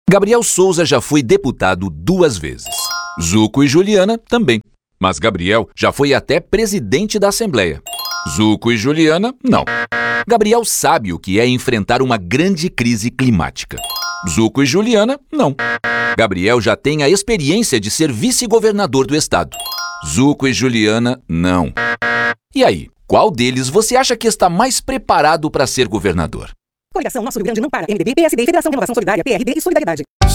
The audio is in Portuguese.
Gabriel Souza já foi deputado 2 vezes. Zuco e Juliana também. Mas Gabriel já foi até presidente da Assembleia. Zuco e Juliana, não. Gabriel sabe o que é enfrentar uma grande crise climática. Zuco e Juliana, não. Gabriel já tem a experiência de ser vice-governador do estado. Zuco e Juliana, não. E aí, qual deles você acha que está mais preparado para ser governador? Coligação Nosso Rio Grande não para. MDB, PSD, Federação de Renovação Solidária, PRD e Solidariedade.